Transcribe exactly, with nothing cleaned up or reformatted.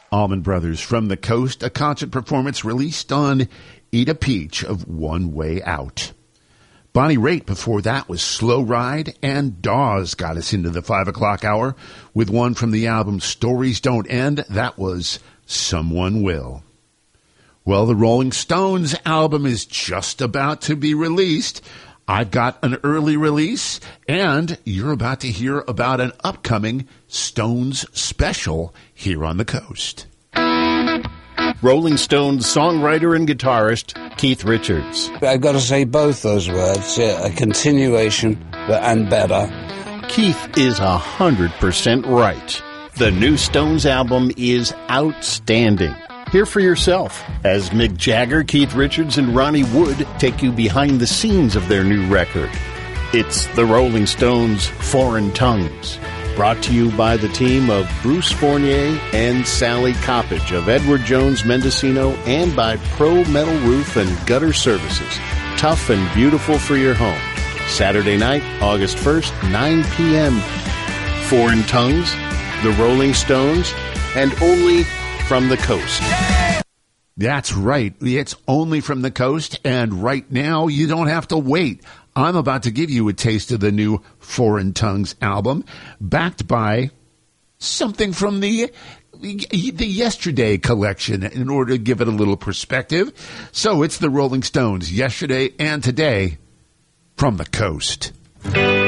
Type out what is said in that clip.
Allman Brothers from the Coast, a concert performance released on Eat a Peach of One Way Out. Bonnie Raitt before that was Slow Ride, and Dawes got us into the five o'clock hour with one from the album Stories Don't End. That was Someone Will. Well, the Rolling Stones album is just about to be released. I've got an early release, and you're about to hear about an upcoming Stones special here on the Coast. Rolling Stones songwriter and guitarist Keith Richards. I've got to say both those words, yeah, a continuation and better. Keith is a hundred percent right. The new Stones album is outstanding. Hear for yourself as Mick Jagger, Keith Richards, and Ronnie Wood take you behind the scenes of their new record. It's the Rolling Stones' Foreign Tongues, brought to you by the team of Bruce Fournier and Sally Coppage of Edward Jones Mendocino, and by Pro Metal Roof and Gutter Services. Tough and beautiful for your home. Saturday night, August first, nine p.m. Foreign Tongues, the Rolling Stones, and only from the Coast. That's right. It's only from the Coast, and right now you don't have to wait. I'm about to give you a taste of the new Foreign Tongues album, backed by something from the the Yesterday collection in order to give it a little perspective. So it's the Rolling Stones, Yesterday and Today, from the Coast.